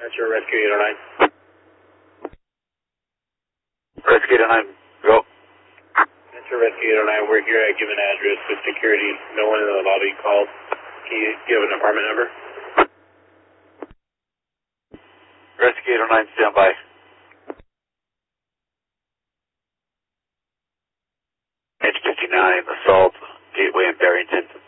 That's your Rescue 809. Rescue 809, go. That's your Rescue 809. We're here at given address with security. No one in the lobby called. Can you give an apartment number? Rescue 809, stand by. H59, assault, Gateway in Barrington.